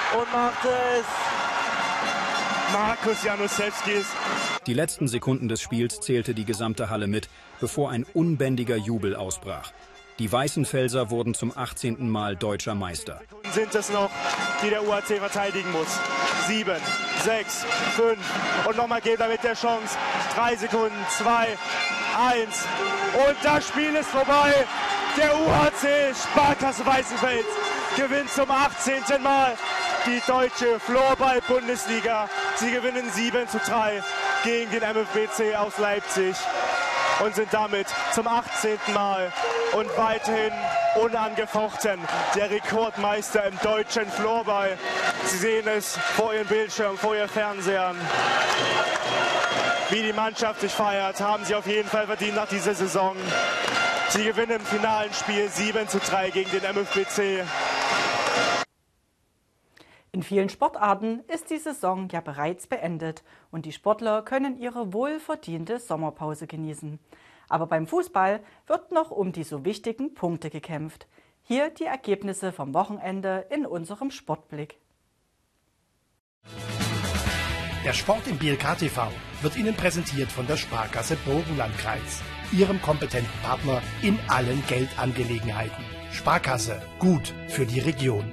und macht es. Markus Januszewski. Die letzten Sekunden des Spiels zählte die gesamte Halle mit, bevor ein unbändiger Jubel ausbrach. Die Weißenfelser wurden zum 18. Mal deutscher Meister. Sind es noch, die der UAC verteidigen muss. 7, 6, 5 und nochmal geht er mit der Chance. 3 Sekunden, 2, 1 und das Spiel ist vorbei. Der UAC Sparkasse Weißenfels gewinnt zum 18. Mal die deutsche Floorball-Bundesliga. Sie gewinnen 7:3 gegen den MFBC aus Leipzig und sind damit zum 18. Mal und weiterhin unangefochten der Rekordmeister im deutschen Floorball. Sie sehen es vor Ihrem Bildschirm, vor Ihren Fernsehern. Wie die Mannschaft sich feiert, haben sie auf jeden Fall verdient nach dieser Saison. Sie gewinnen im finalen Spiel 7:3 gegen den MFBC. In vielen Sportarten ist die Saison ja bereits beendet und die Sportler können ihre wohlverdiente Sommerpause genießen. Aber beim Fußball wird noch um die so wichtigen Punkte gekämpft. Hier die Ergebnisse vom Wochenende in unserem Sportblick. Der Sport im BLK TV wird Ihnen präsentiert von der Sparkasse Burgenlandkreis, Ihrem kompetenten Partner in allen Geldangelegenheiten. Sparkasse, gut für die Region.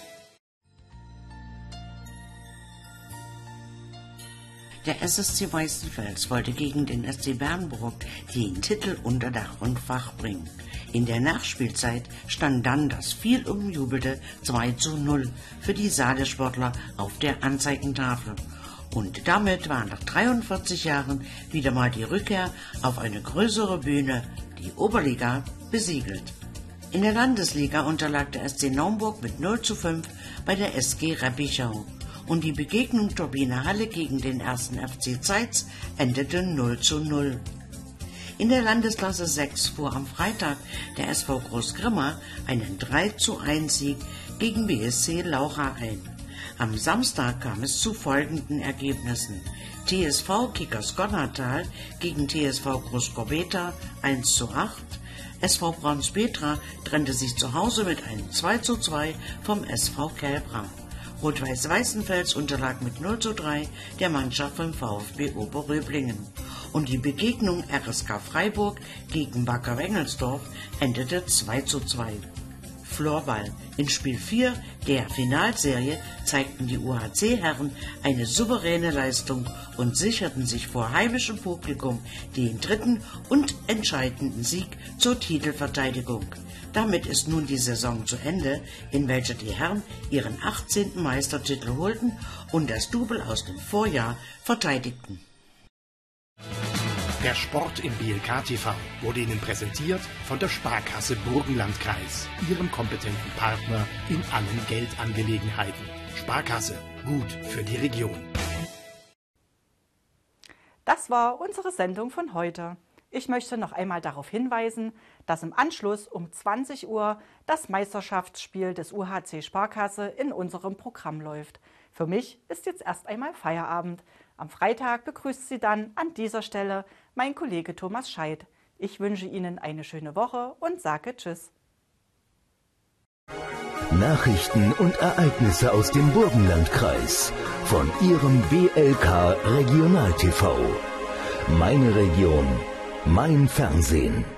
Der SSC Weißenfels wollte gegen den SC Bernburg den Titel unter Dach und Fach bringen. In der Nachspielzeit stand dann das viel umjubelte 2:0 für die Saale-Sportler auf der Anzeigentafel. Und damit war nach 43 Jahren wieder mal die Rückkehr auf eine größere Bühne, die Oberliga, besiegelt. In der Landesliga unterlag der SC Naumburg mit 0:5 bei der SG Reppichau. Und die Begegnung Turbine Halle gegen den 1. FC Zeitz endete 0:0. In der Landesklasse 6 fuhr am Freitag der SV Großgrimma einen 3:1 Sieg gegen BSC Laucha ein. Am Samstag kam es zu folgenden Ergebnissen: TSV Kickers Gonnertal gegen TSV Großgorbeta 1:8, SV Braunspetra trennte sich zu Hause mit einem 2:2 vom SV Kelbra. Rot-Weiß Weißenfels unterlag mit 0:3 der Mannschaft vom VfB Oberröblingen. Und die Begegnung RSK Freiburg gegen Wacker Wengelsdorf endete 2:2. Floorball. In Spiel 4 der Finalserie zeigten die UHC-Herren eine souveräne Leistung und sicherten sich vor heimischem Publikum den dritten und entscheidenden Sieg zur Titelverteidigung. Damit ist nun die Saison zu Ende, in welcher die Herren ihren 18. Meistertitel holten und das Double aus dem Vorjahr verteidigten. Der Sport im BLK TV wurde Ihnen präsentiert von der Sparkasse Burgenlandkreis, Ihrem kompetenten Partner in allen Geldangelegenheiten. Sparkasse, gut für die Region. Das war unsere Sendung von heute. Ich möchte noch einmal darauf hinweisen, dass im Anschluss um 20 Uhr das Meisterschaftsspiel des UHC Sparkasse in unserem Programm läuft. Für mich ist jetzt erst einmal Feierabend. Am Freitag begrüßt Sie dann an dieser Stelle mein Kollege Thomas Scheidt. Ich wünsche Ihnen eine schöne Woche und sage Tschüss. Nachrichten und Ereignisse aus dem Burgenlandkreis von Ihrem BLK Regional TV. Meine Region, mein Fernsehen.